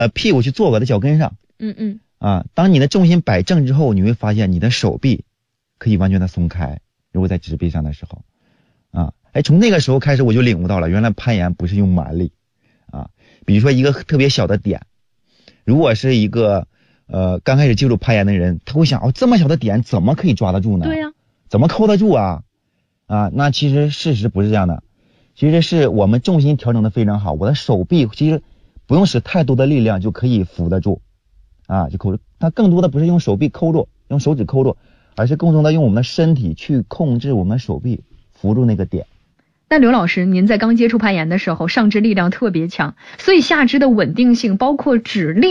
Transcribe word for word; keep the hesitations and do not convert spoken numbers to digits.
呃屁股去坐我的脚跟上。 嗯嗯。 啊，当你的重心摆正之后，你会发现你的手臂可以完全的松开，如果在直臂上的时候，啊，哎，从那个时候开始我就领悟到了，原来攀岩不是用蛮力，啊，比如说一个特别小的点，如果是一个呃刚开始接触攀岩的人，他会想，哦，这么小的点怎么可以抓得住呢？ 对呀、啊， 怎么扣得住啊？啊，那其实事实不是这样的，其实是我们重心调整的非常好，我的手臂其实不用使太多的力量就可以扶得住。啊，就扣住，它更多的不是用手臂扣住，用手指扣住，而是更多的用我们的身体去控制我们的手臂，扶住那个点。 那刘老师，您在刚接触攀岩的时候，上肢力量特别强，所以下肢的稳定性，包括指力